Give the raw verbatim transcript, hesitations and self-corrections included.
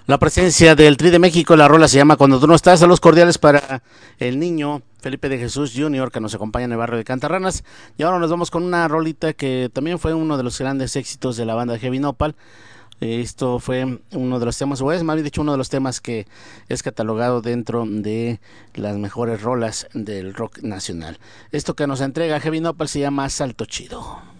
La presencia del Tri de México, la rola se llama Cuando tú no estás. Saludos cordiales para el niño Felipe de Jesús junior que nos acompaña en el barrio de Cantarranas. Y ahora nos vamos con una rolita que también fue uno de los grandes éxitos de la banda Heavy Nopal. Esto fue uno de los temas, o es más bien dicho uno de los temas que es catalogado dentro de las mejores rolas del rock nacional. Esto que nos entrega Heavy Nopal se llama Salto Chido.